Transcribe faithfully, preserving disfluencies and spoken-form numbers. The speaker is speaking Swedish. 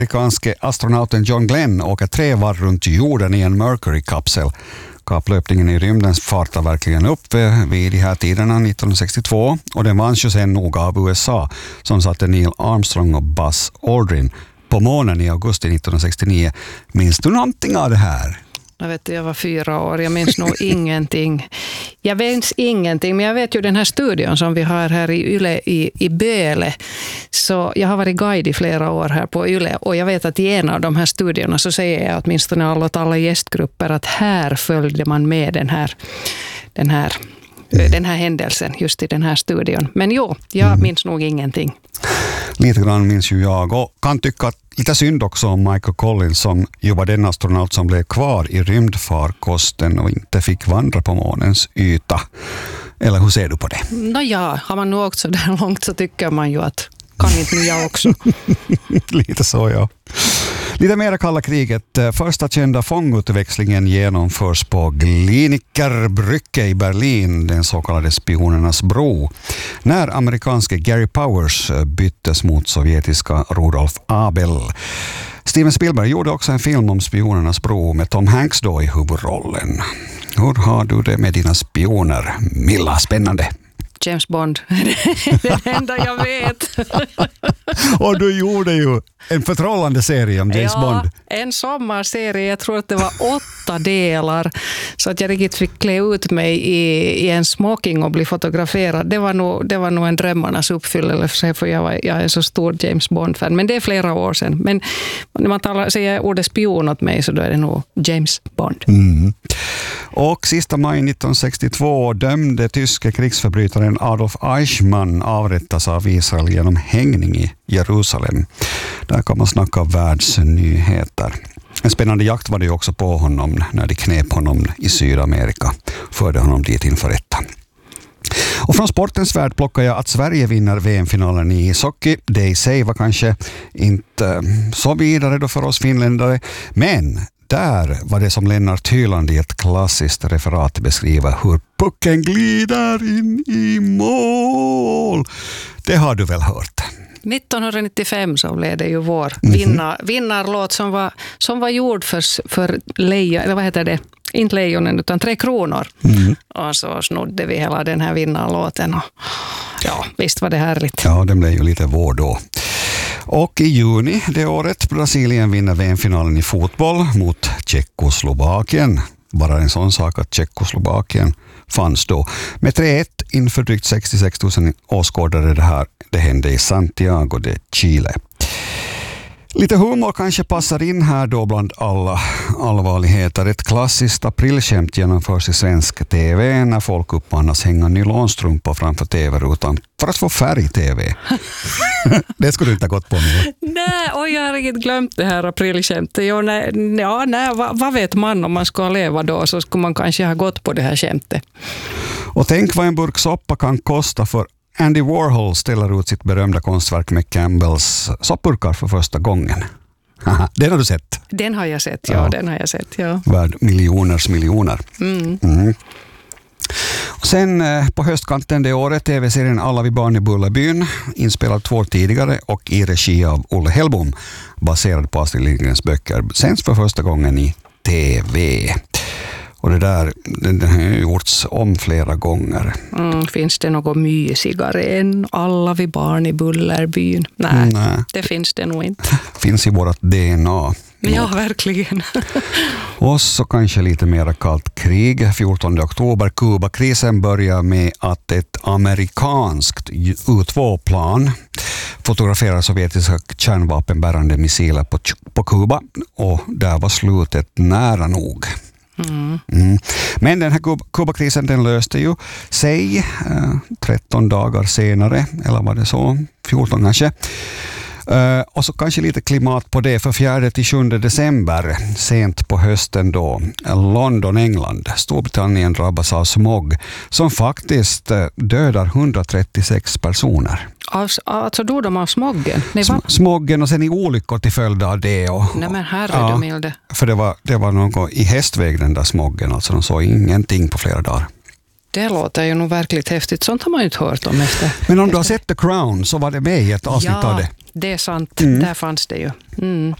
Amerikanske astronauten John Glenn åker tre varv runt jorden i en Mercury-kapsel. Kapplöpningen i rymden fartar verkligen upp vid de här tiderna nittonhundrasextiotvå och den vanns ju sen nog av U S A som satte Neil Armstrong och Buzz Aldrin på månen i augusti nittonhundrasextionio. Minns du någonting av det här? Jag vet, jag var fyra år, jag minns nog ingenting. Jag minns ingenting, men jag vet ju den här studion som vi har här i Yle i, i Böle. Så jag har varit guide i flera år här på Yle och jag vet att i en av de här studierna så säger jag åtminstone alla, alla gästgrupper att här följde man med den här, den här, den här händelsen just i den här studion. Men jo, jag mm. minns nog ingenting. Lite grann minns ju jag och kan tycka att lite synd också om Michael Collins som ju var den astronaut som blev kvar i rymdfarkosten och inte fick vandra på månens yta. Eller hur ser du på det? Nåja, har man nu åkt så där långt så tycker man ju att kan inte nu jag också. Lite så, ja. Lite mer kalla kriget. Första kända fångutväxlingen genomförs på Glienickerbrücke i Berlin, den så kallade spionernas bro. När amerikanske Gary Powers byttes mot sovjetiska Rudolf Abel. Steven Spielberg gjorde också en film om spionernas bro med Tom Hanks då i huvudrollen. Hur har du det med dina spioner, Milla? Spännande. James Bond, det enda jag vet. Och du gjorde ju en förtrollande serie om James ja, Bond. En sommarserie, jag tror att det var åtta delar. Så att jag riktigt fick klä ut mig i, i en smoking och bli fotograferad. Det var nog, det var nog en drömmarnas uppfyllelse för jag, var, jag är så stor James Bond-fan. Men det är flera år sedan. Men när man talar, säger ordet spion åt mig så då är det nog James Bond. Mm. Och sista maj nittonhundrasextiotvå dömde tyska krigsförbrytaren Adolf Eichmann avrättas av Israel genom hängning i Jerusalem. Där kan man snacka världsnyheter. En spännande jakt var det ju också på honom när de knep honom i Sydamerika. Förde honom dit inför rätta. Och från sportens värld plockar jag att Sverige vinner V M-finalen i ishockey. Det i sig var kanske inte så vidare då för oss finländare. Men där var det som Lennart Hyland i ett klassiskt referat beskriver hur pucken glider in i mål. Det har du väl hört? nittonhundranittiofem så blev det ju vår vinnar, vinnarlåt som var, som var gjord för, för lejon, eller vad heter det? Inte lejonen utan Tre Kronor. Mm. Och så snodde vi hela den här vinnarlåten. Och, ja, visst var det härligt. Ja, den blev ju lite vår då. Och i juni det året Brasilien vinner V M-finalen i fotboll mot Tjeckoslovakien. Bara en sån sak att Tjeckoslovakien fanns då. Med tre ett inför drygt sextiosex tusen åskådare det här. Det hände i Santiago de Chile. Lite humor kanske passar in här då bland alla allvarligheter. Ett klassiskt aprilskämt genomförs i svensk tv när folk uppmanas hänga nylonstrumpor framför tv-rutan för att få färg-tv. Det skulle du inte ha gått på nu. Nej, och jag har inte glömt det här aprilskämtet. Jo, nej, ja, nej, vad, vad vet man om man ska leva då så skulle man kanske ha gått på det här skämtet. Och tänk vad en burk soppa kan kosta för Andy Warhol ställer ut sitt berömda konstverk med Campbells soppburkar för första gången. Den har du sett? Den har jag sett, ja. ja. Den har jag sett, ja. Värd miljoners miljoner. Mm. Mm. Och sen eh, på höstkanten det året tv-serien Alla vi barn i Bullerbyn inspelad två år tidigare och i regi av Olle Hellbom baserad på Astrid Lindgrens böcker sänds för första gången i tv. Och det där det har gjorts om flera gånger. Mm, finns det något mysigare än Alla vi barn i Bullerbyn? Nej, Nej. det finns det nog inte. Finns i vårt D N A. Ja, verkligen. Och så kanske lite mer kallt krig. fjortonde oktober. Kubakrisen börjar med att ett amerikanskt U två-plan fotograferar sovjetiska kärnvapenbärande missiler på, på Kuba. Och där var slutet nära nog. Mm. Mm. Men den här Kubakrisen den löste ju sig eh, tretton dagar senare, eller var det så? fjorton kanske. Uh, och så kanske lite klimat på det för fjärde till sjunde december sent på hösten då London, England. Storbritannien drabbas av smog som faktiskt uh, dödar hundratrettiosex personer. Alltså dog de av smoggen? Nej, va? Smoggen och sen i olyckor till följd av det. Och, Nej men herre ja, du milde. För det var, det var något i hästväg den där smoggen, alltså de såg ingenting på flera dagar. Det låter ju nog verkligt häftigt. Sånt har man ju inte hört om efter. Men om du har sett The Crown så var det med i ett avsnitt ja, av det. det är sant. Mm. Där fanns det ju. Mm.